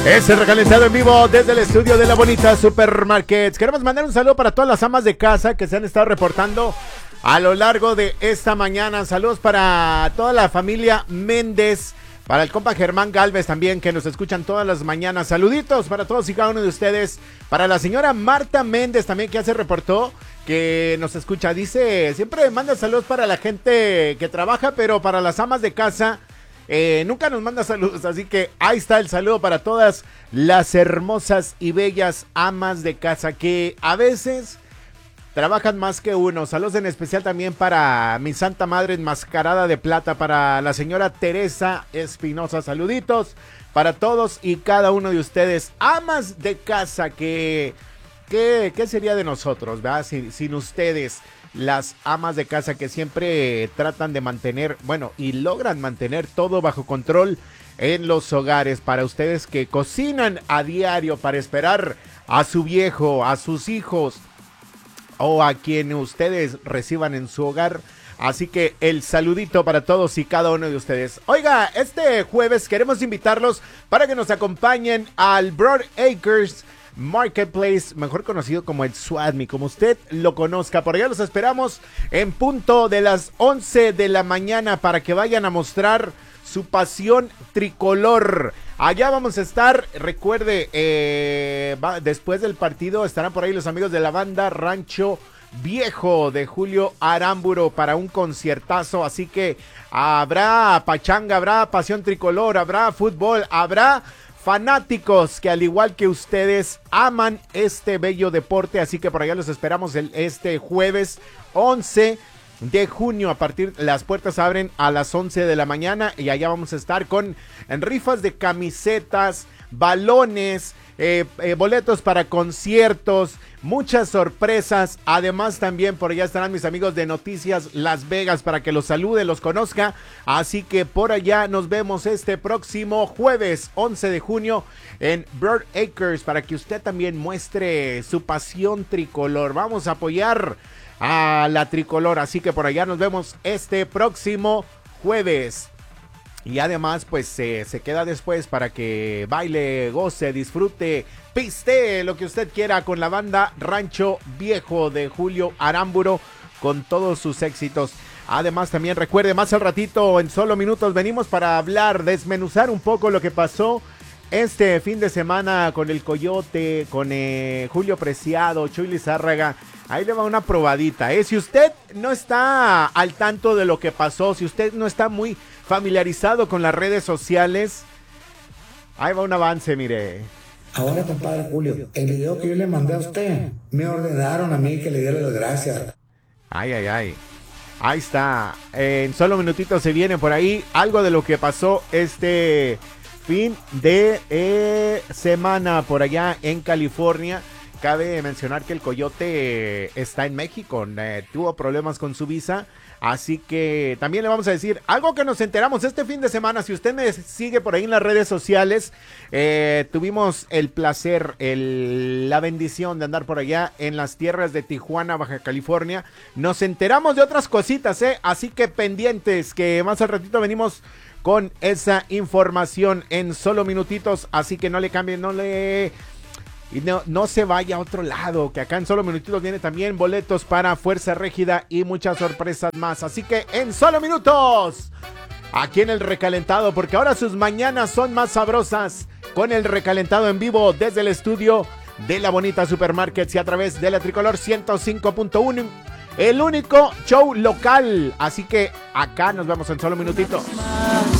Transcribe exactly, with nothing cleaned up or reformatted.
Es el recalentado en vivo desde el estudio de La Bonita Supermarkets. Queremos mandar un saludo para todas las amas de casa que se han estado reportando a lo largo de esta mañana. Saludos para toda la familia Méndez, para el compa Germán Galvez también, que nos escuchan todas las mañanas. Saluditos para todos y cada uno de ustedes. Para la señora Marta Méndez también, que ya se reportó, que nos escucha. Dice, siempre manda saludos para la gente que trabaja, pero para las amas de casa Eh, nunca nos manda saludos, así que ahí está el saludo para todas las hermosas y bellas amas de casa que a veces trabajan más que uno. Saludos en especial también para mi santa madre enmascarada de plata, para la señora Teresa Espinosa. Saluditos para todos y cada uno de ustedes, amas de casa, que, que ¿qué sería de nosotros, verdad? Sin, sin ustedes, las amas de casa que siempre tratan de mantener, bueno, y logran mantener todo bajo control en los hogares. Para ustedes que cocinan a diario para esperar a su viejo, a sus hijos o a quien ustedes reciban en su hogar. Así que el saludito para todos y cada uno de ustedes. Oiga, este jueves queremos invitarlos para que nos acompañen al Broad Acres Marketplace, mejor conocido como el SWATMI, como usted lo conozca. Por allá los esperamos en punto de las once de la mañana para que vayan a mostrar su pasión tricolor. Allá vamos a estar, recuerde, eh, va, después del partido estarán por ahí los amigos de la banda Rancho Viejo de Julio Aramburo para un conciertazo. Así que habrá pachanga, habrá pasión tricolor, habrá fútbol, habrá fanáticos que al igual que ustedes aman este bello deporte. Así que por allá los esperamos el, este jueves once de junio. A partir, las puertas abren a las once de la mañana y allá vamos a estar con en rifas de camisetas, balones, eh, eh, boletos para conciertos, muchas sorpresas. Además también por allá estarán mis amigos de Noticias Las Vegas para que los salude, los conozca. Así que por allá nos vemos este próximo jueves once de junio en Broad Acres para que usted también muestre su pasión tricolor. Vamos a apoyar a la tricolor, así que por allá nos vemos este próximo jueves. Y además pues eh, se queda después para que baile, goce, disfrute, piste, lo que usted quiera con la banda Rancho Viejo de Julio Aramburo con todos sus éxitos. Además también recuerde, más al ratito, en solo minutos, venimos para hablar, desmenuzar un poco lo que pasó este fin de semana con el Coyote, con eh, Julio Preciado, Chuy Lizárraga. Ahí le va una probadita, ¿eh? Si usted no está al tanto de lo que pasó, si usted no está muy familiarizado con las redes sociales, ahí va un avance, mire. Ahora, compadre Julio, el video que yo le mandé a usted, me ordenaron a mí que le diera las gracias. Ay, ay, ay. Ahí está. En solo minutitos se viene por ahí algo de lo que pasó este fin de eh, semana por allá en California. Cabe mencionar que el Coyote está en México, eh, tuvo problemas con su visa, así que también le vamos a decir algo que nos enteramos este fin de semana. Si usted me sigue por ahí en las redes sociales, eh, tuvimos el placer, el, la bendición de andar por allá en las tierras de Tijuana, Baja California. Nos enteramos de otras cositas, eh, así que pendientes, que más al ratito venimos con esa información en solo minutitos, así que no le cambien, no le... Y no, no se vaya a otro lado, que acá en solo minutitos viene también boletos para Fuerza Régida y muchas sorpresas más. Así que en solo minutos, aquí en el recalentado, porque ahora sus mañanas son más sabrosas con el recalentado en vivo desde el estudio de La Bonita Supermarkets y a través de la Tricolor ciento cinco punto uno, el único show local. Así que acá nos vemos en solo minutitos.